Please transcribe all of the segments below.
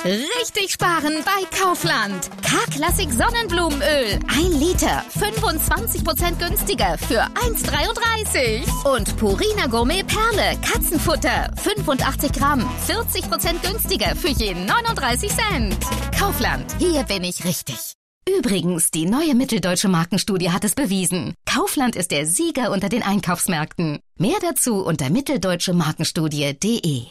Richtig sparen bei Kaufland. K-Classic Sonnenblumenöl. 1 Liter. 25% günstiger für 1,33. Und Purina Gourmet Perle. Katzenfutter. 85 Gramm. 40% günstiger für je 39 Cent. Kaufland. Hier bin ich richtig. Übrigens, die neue Mitteldeutsche Markenstudie hat es bewiesen. Kaufland ist der Sieger unter den Einkaufsmärkten. Mehr dazu unter mitteldeutschemarkenstudie.de.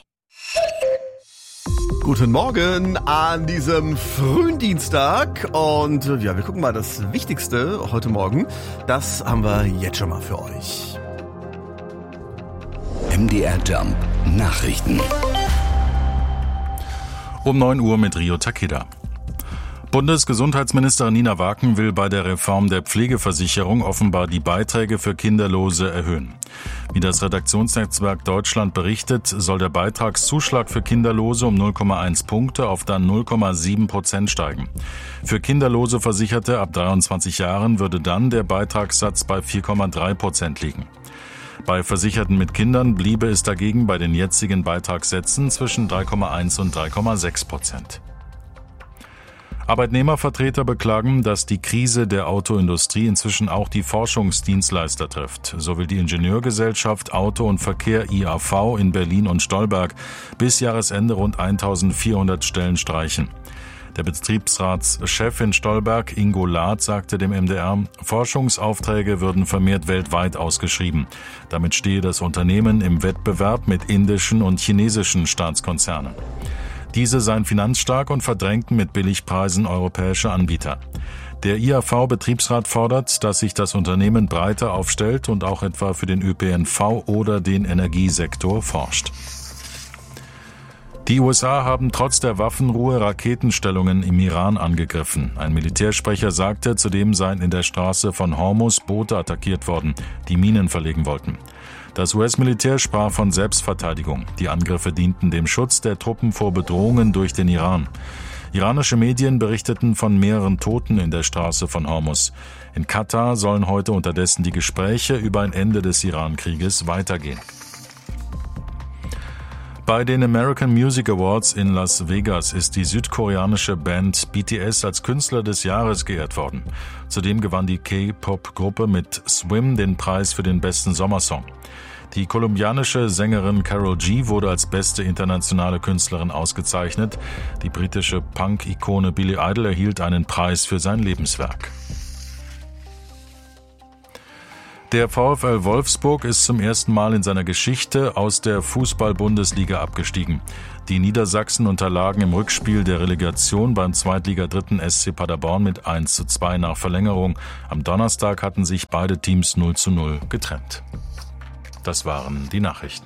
Guten Morgen an diesem frühen Dienstag und ja, wir gucken mal das Wichtigste heute Morgen. Das haben wir jetzt schon mal für euch. MDR Jump Nachrichten. Um 9 Uhr mit Rio Takeda. Bundesgesundheitsministerin Nina Waken will bei der Reform der Pflegeversicherung offenbar die Beiträge für Kinderlose erhöhen. Wie das Redaktionsnetzwerk Deutschland berichtet, soll der Beitragszuschlag für Kinderlose um 0,1 Punkte auf dann 0,7% steigen. Für kinderlose Versicherte ab 23 Jahren würde dann der Beitragssatz bei 4,3% liegen. Bei Versicherten mit Kindern bliebe es dagegen bei den jetzigen Beitragssätzen zwischen 3,1 und 3,6%. Arbeitnehmervertreter beklagen, dass die Krise der Autoindustrie inzwischen auch die Forschungsdienstleister trifft. So will die Ingenieurgesellschaft Auto und Verkehr IAV in Berlin und Stolberg bis Jahresende rund 1400 Stellen streichen. Der Betriebsratschef in Stolberg, Ingo Lath, sagte dem MDR, Forschungsaufträge würden vermehrt weltweit ausgeschrieben. Damit stehe das Unternehmen im Wettbewerb mit indischen und chinesischen Staatskonzernen. Diese seien finanzstark und verdrängten mit Billigpreisen europäische Anbieter. Der IAV-Betriebsrat fordert, dass sich das Unternehmen breiter aufstellt und auch etwa für den ÖPNV oder den Energiesektor forscht. Die USA haben trotz der Waffenruhe Raketenstellungen im Iran angegriffen. Ein Militärsprecher sagte, zudem seien in der Straße von Hormuz Boote attackiert worden, die Minen verlegen wollten. Das US-Militär sprach von Selbstverteidigung. Die Angriffe dienten dem Schutz der Truppen vor Bedrohungen durch den Iran. Iranische Medien berichteten von mehreren Toten in der Straße von Hormuz. In Katar sollen heute unterdessen die Gespräche über ein Ende des Iran-Krieges weitergehen. Bei den American Music Awards in Las Vegas ist die südkoreanische Band BTS als Künstler des Jahres geehrt worden. Zudem gewann die K-Pop-Gruppe mit Swim den Preis für den besten Sommersong. Die kolumbianische Sängerin Karol G wurde als beste internationale Künstlerin ausgezeichnet. Die britische Punk-Ikone Billy Idol erhielt einen Preis für sein Lebenswerk. Der VfL Wolfsburg ist zum ersten Mal in seiner Geschichte aus der Fußball-Bundesliga abgestiegen. Die Niedersachsen unterlagen im Rückspiel der Relegation beim Zweitliga-Dritten SC Paderborn mit 1:2 nach Verlängerung. Am Donnerstag hatten sich beide Teams 0:0 getrennt. Das waren die Nachrichten.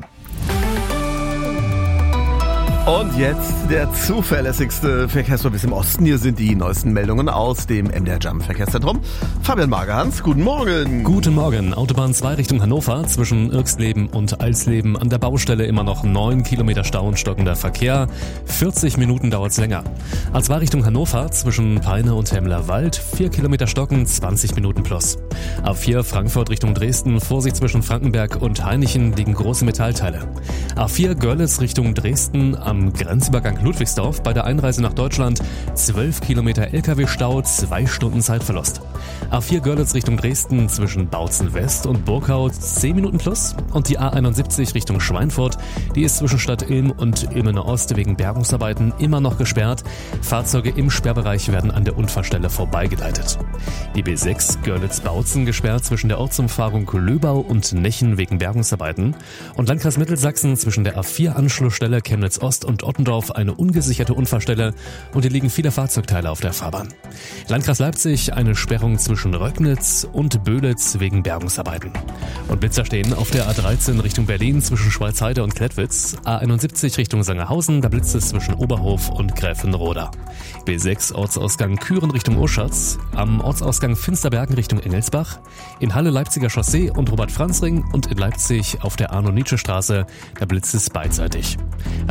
Und jetzt der zuverlässigste Verkehrsservice im Osten. Hier sind die neuesten Meldungen aus dem MDR Jump Verkehrszentrum. Fabian Magerhans, guten Morgen. Guten Morgen. Autobahn 2 Richtung Hannover zwischen Irxleben und Alsleben an der Baustelle immer noch 9 Kilometer Stau und stockender Verkehr. 40 Minuten dauert's länger. A2 Richtung Hannover zwischen Peine und Hemmlerwald 4 Kilometer stocken, 20 Minuten plus. A4 Frankfurt Richtung Dresden, Vorsicht zwischen Frankenberg und Hainichen liegen große Metallteile. A4 Görlitz Richtung Dresden am Grenzübergang Ludwigsdorf bei der Einreise nach Deutschland 12 Kilometer LKW-Stau, 2 Stunden Zeitverlust. A4 Görlitz Richtung Dresden zwischen Bautzen West und Burgau 10 Minuten plus. Und die A71 Richtung Schweinfurt, die ist zwischen Stadt Ilm und Ilmenau Ost wegen Bergungsarbeiten immer noch gesperrt. Fahrzeuge im Sperrbereich werden an der Unfallstelle vorbeigeleitet. Die B6 Görlitz-Bautzen gesperrt zwischen der Ortsumfahrung Löbau und Nechen wegen Bergungsarbeiten. Und Landkreis Mittelsachsen zwischen der A4-Anschlussstelle Chemnitz Ost und Ottendorf eine ungesicherte Unfallstelle und hier liegen viele Fahrzeugteile auf der Fahrbahn. Landkreis Leipzig eine Sperrung zwischen Röcknitz und Böhlitz wegen Bergungsarbeiten. Und Blitzer stehen auf der A13 Richtung Berlin zwischen Schweizheide und Klettwitz, A71 Richtung Sangerhausen, da blitzt es zwischen Oberhof und Gräfenroda. B6 Ortsausgang Küren Richtung Urschatz, am Ortsausgang Finsterbergen Richtung Engelsbach, in Halle Leipziger Chaussee und Robert-Franz-Ring und in Leipzig auf der Arno-Nietzsche-Straße, da blitzt es beidseitig. Habt ihr noch Stau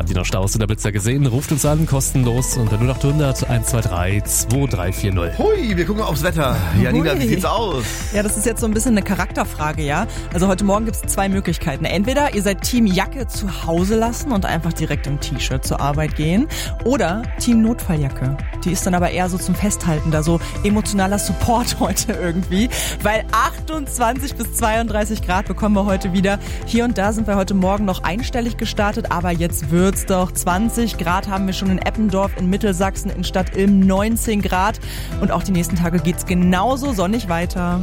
aus in der Blitzer gesehen? Ruft uns an, kostenlos unter 0800 123 2340. Hui, wir gucken aufs Wetter. Janina, wie sieht's aus? Ja, das ist jetzt so ein bisschen eine Charakterfrage, ja. Also heute Morgen gibt es 2 Möglichkeiten. Entweder ihr seid Team Jacke zu Hause lassen und einfach direkt im T-Shirt zur Arbeit gehen. Oder Team Notfalljacke. Die ist dann aber eher so zum Festhalten, da so emotionaler Support heute irgendwie. Weil 28 bis 32 Grad bekommen wir heute wieder. Hier und da sind wir heute Morgen noch einstellig gestartet, aber jetzt wird's doch. 20 Grad haben wir schon in Eppendorf, in Mittelsachsen, in Stadt-Ilm 19 Grad. Und auch die nächsten Tage geht's genauso sonnig weiter.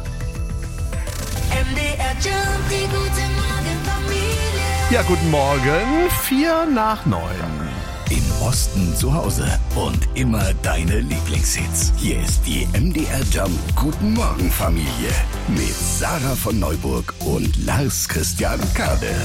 MDR Jump, die gute Morgenfamilie. Ja, guten Morgen. 8:45. Im Osten zu Hause und immer deine Lieblingshits. Hier ist die MDR Jump Guten Morgen Familie mit Sarah von Neuburg und Lars Christian Kade.